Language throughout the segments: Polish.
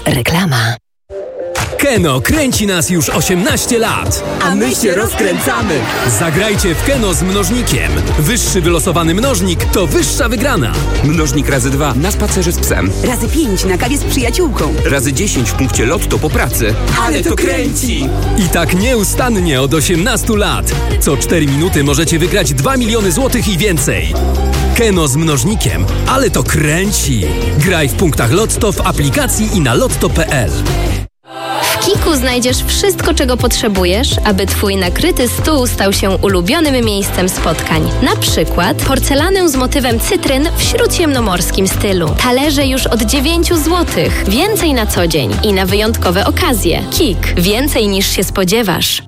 Reklama. Keno kręci nas już 18 lat. A my się rozkręcamy. Zagrajcie w Keno z mnożnikiem. Wyższy wylosowany mnożnik to wyższa wygrana. Mnożnik razy 2 na spacerze z psem. Razy 5 na kawie z przyjaciółką. Razy 10 w punkcie lotto po pracy. Ale to kręci! I tak nieustannie od 18 lat. Co 4 minuty możecie wygrać 2 miliony złotych i więcej. Keno z mnożnikiem, ale to kręci. Graj w punktach Lotto w aplikacji i na lotto.pl. W Kiku znajdziesz wszystko, czego potrzebujesz, aby Twój nakryty stół stał się ulubionym miejscem spotkań. Na przykład porcelanę z motywem cytryn w śródziemnomorskim stylu. Talerze już od 9 zł. Więcej na co dzień i na wyjątkowe okazje. Kik. Więcej niż się spodziewasz.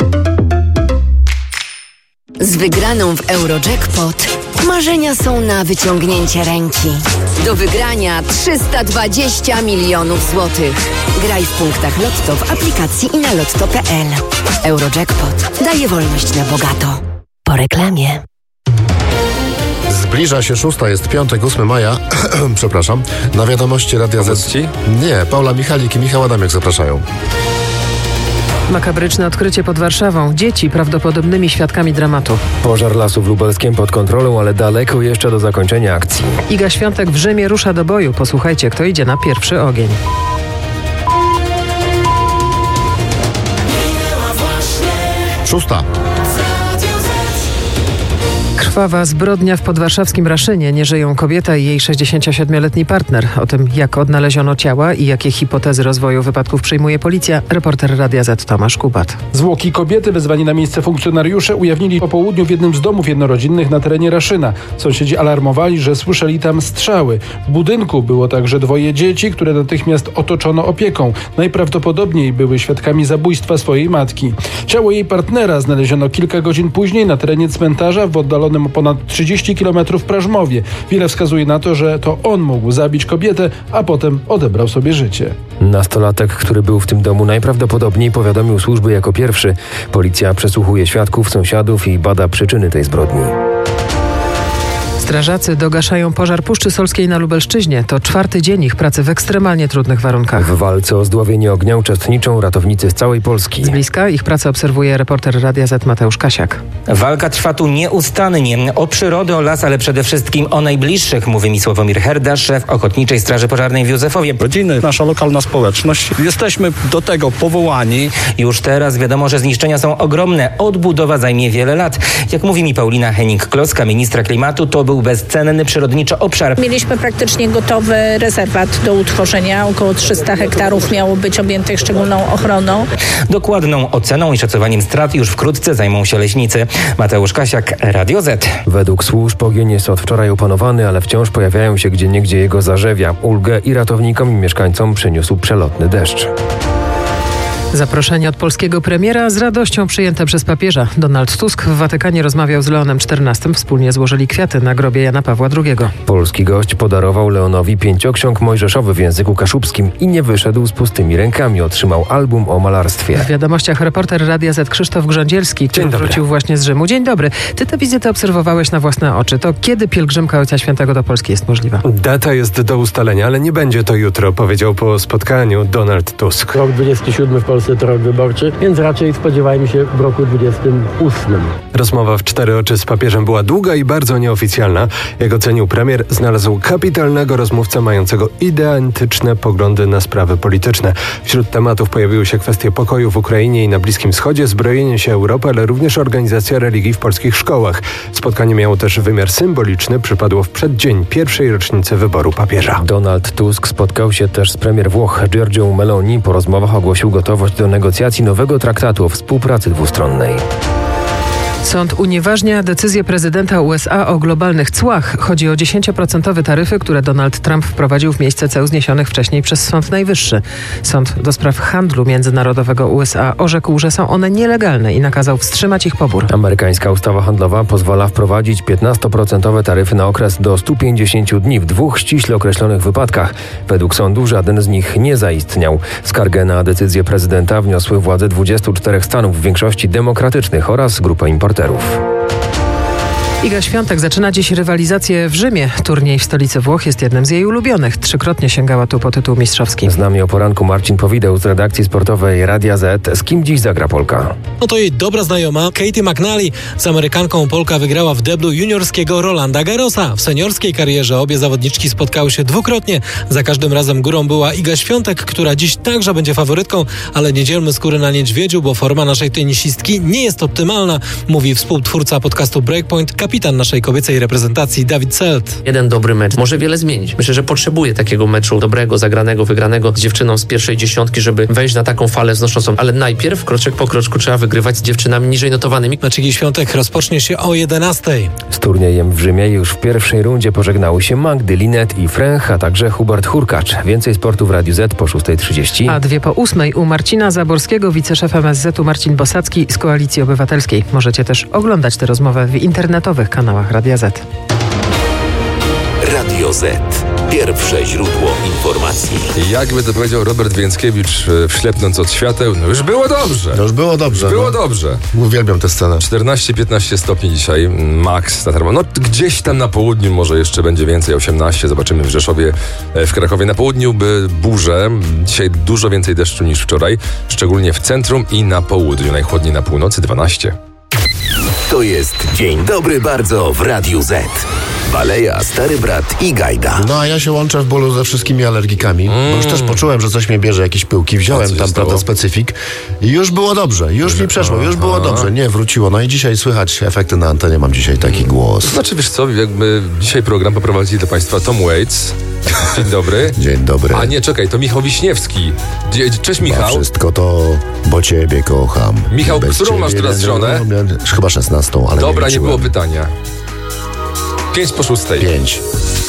Z wygraną w Eurojackpot marzenia są na wyciągnięcie ręki. Do wygrania 320 milionów złotych. Graj w punktach Lotto w aplikacji i na lotto.pl. Eurojackpot daje wolność na bogato. Po reklamie. Zbliża się 6, jest piątek, 8 maja. Przepraszam. Na wiadomości Radia Z. Nie, Paula Michalik i Michał Adamiak zapraszają. Makabryczne odkrycie pod Warszawą. Dzieci prawdopodobnymi świadkami dramatu. Pożar lasu w Lubelskiem pod kontrolą, ale daleko jeszcze do zakończenia akcji. Iga Świątek w Rzymie rusza do boju. Posłuchajcie, kto idzie na pierwszy ogień. Szósta. Krwawa zbrodnia w podwarszawskim Raszynie. Nie żyją kobieta i jej 67-letni partner. O tym, jak odnaleziono ciała i jakie hipotezy rozwoju wypadków przyjmuje policja, reporter Radia Z Tomasz Kubat. Zwłoki kobiety wezwani na miejsce funkcjonariusze ujawnili po południu w jednym z domów jednorodzinnych na terenie Raszyna. Sąsiedzi alarmowali, że słyszeli tam strzały. W budynku było także 2 dzieci, które natychmiast otoczono opieką. Najprawdopodobniej były świadkami zabójstwa swojej matki. Ciało jej partnera znaleziono kilka godzin później na terenie cmentarza w oddalonym o ponad 30 km Prażmowie. Wiele wskazuje na to, że to on mógł zabić kobietę, a potem odebrał sobie życie. Nastolatek, który był w tym domu, najprawdopodobniej powiadomił służby jako pierwszy. Policja przesłuchuje świadków, sąsiadów i bada przyczyny tej zbrodni. Strażacy dogaszają pożar Puszczy Solskiej na Lubelszczyźnie. To 4. dzień ich pracy w ekstremalnie trudnych warunkach. W walce o zdławienie ognia uczestniczą ratownicy z całej Polski. Z bliska ich pracę obserwuje reporter Radia Z Mateusz Kasiak. Walka trwa tu nieustannie. O przyrodę, o las, ale przede wszystkim o najbliższych, mówi mi Sławomir Herda, szef Ochotniczej Straży Pożarnej w Józefowie. Rodziny, nasza lokalna społeczność. Jesteśmy do tego powołani. Już teraz wiadomo, że zniszczenia są ogromne. Odbudowa zajmie wiele lat. Jak mówi mi Paulina Henning-Kloska, ministra klimatu, to był bezcenny przyrodniczy obszar. Mieliśmy praktycznie gotowy rezerwat do utworzenia. Około 300 hektarów miało być objętych szczególną ochroną. Dokładną oceną i szacowaniem strat już wkrótce zajmą się leśnicy. Mateusz Kasiak, Radio Z. Według służb ogień jest od wczoraj opanowany, ale wciąż pojawiają się gdzieniegdzie jego zarzewia. Ulgę i ratownikom i mieszkańcom przyniósł przelotny deszcz. Zaproszenie od polskiego premiera z radością przyjęte przez papieża. Donald Tusk w Watykanie rozmawiał z Leonem XIV. Wspólnie złożyli kwiaty na grobie Jana Pawła II. Polski gość podarował Leonowi 5 ksiąg mojżeszowych w języku kaszubskim i nie wyszedł z pustymi rękami. Otrzymał album o malarstwie. W wiadomościach reporter Radia Z Krzysztof Grządzielski, który wrócił właśnie z Rzymu. Dzień dobry. Ty tę wizytę obserwowałeś na własne oczy. To kiedy pielgrzymka Ojca Świętego do Polski jest możliwa? Data jest do ustalenia, ale nie będzie to jutro, powiedział po spotkaniu Donald Tusk. Rok 27 w Polsce to rok wyborczy, więc raczej spodziewajmy się w roku 28. Rozmowa w 4 oczy z papieżem była długa i bardzo nieoficjalna. Jak ocenił premier, znalazł kapitalnego rozmówcę mającego identyczne poglądy na sprawy polityczne. Wśród tematów pojawiły się kwestie pokoju w Ukrainie i na Bliskim Wschodzie, zbrojenie się Europy, ale również organizacja religii w polskich szkołach. Spotkanie miało też wymiar symboliczny, przypadło w przeddzień 1. rocznicy wyboru papieża. Donald Tusk spotkał się też z premier Włoch Giorgią Meloni. Po rozmowach ogłosił gotowość do negocjacji nowego traktatu o współpracy dwustronnej. Sąd unieważnia decyzję prezydenta USA o globalnych cłach. Chodzi o 10% taryfy, które Donald Trump wprowadził w miejsce ceł zniesionych wcześniej przez Sąd Najwyższy. Sąd do spraw handlu międzynarodowego USA orzekł, że są one nielegalne i nakazał wstrzymać ich pobór. Amerykańska ustawa handlowa pozwala wprowadzić 15% taryfy na okres do 150 dni w 2 ściśle określonych wypadkach. Według sądu żaden z nich nie zaistniał. Skargę na decyzję prezydenta wniosły władze 24 stanów, w większości demokratycznych, oraz grupa importerów. Iga Świątek zaczyna dziś rywalizację w Rzymie. Turniej w stolicy Włoch jest jednym z jej ulubionych. 3-krotnie sięgała tu po tytuł mistrzowski. Z nami o poranku Marcin Powideł z redakcji sportowej Radia Z. Z kim dziś zagra Polka? No to jej dobra znajoma Katie McNally. Z Amerykanką Polka wygrała w deblu juniorskiego Rolanda Garrosa. W seniorskiej karierze obie zawodniczki spotkały się dwukrotnie. Za każdym razem górą była Iga Świątek, która dziś także będzie faworytką, ale nie dzielmy skóry na niedźwiedziu, bo forma naszej tenisistki nie jest optymalna, mówi współtwórca podcastu Breakpoint, kapitan naszej kobiecej reprezentacji Dawid Selt. Jeden dobry mecz może wiele zmienić. Myślę, że potrzebuje takiego meczu dobrego, zagranego, wygranego z dziewczyną z pierwszej dziesiątki, żeby wejść na taką falę wznoszącą. Ale najpierw kroczek po kroczku trzeba wygrywać z dziewczynami niżej notowanymi. Mecz Igi Świątek rozpocznie się o 11:00. Z turniejem w Rzymie już w pierwszej rundzie pożegnały się Magdy Linet i Fręch, a także Hubert Hurkacz. Więcej sportu w Radiu Z po 6:30. A 2:08 u Marcina Zaborskiego, wiceszef MSZ-u Marcin Bosacki z Koalicji Obywatelskiej. Możecie też oglądać tę rozmowę w internetowych kanałach Radia Z. Radio Z. Pierwsze źródło informacji. Jakby to powiedział Robert Więckiewicz, wślepnąc od świateł, no już było dobrze. No już było dobrze. Było dobrze. Uwielbiam tę scenę. 14-15 stopni dzisiaj, max na termometrze. No gdzieś tam na południu może jeszcze będzie więcej, 18. Zobaczymy w Rzeszowie, w Krakowie. Na południu burze. Dzisiaj dużo więcej deszczu niż wczoraj, szczególnie w centrum i na południu. Najchłodniej na północy 12. To jest Dzień Dobry Bardzo w Radiu Z. Baleja, Stary Brat i Gajda. No a ja się łączę w bólu ze wszystkimi alergikami, bo już też poczułem, że coś mnie bierze, jakieś pyłki. Wziąłem tam, prawda, specyfik i już było dobrze, już mi przeszło, już było dobrze, nie, wróciło. No i dzisiaj słychać efekty na antenie, mam dzisiaj taki głos. Znaczy, wiesz co, jakby dzisiaj program poprowadzi dla Państwa Tom Waits. Dzień dobry. Dzień dobry. A nie, czekaj, to Michał Wiśniewski. Cześć, Michał. A wszystko to, bo Ciebie kocham. Michał, którą masz teraz żonę? Chyba 16, ale dobra, nie było pytania. 5 po 6. 5.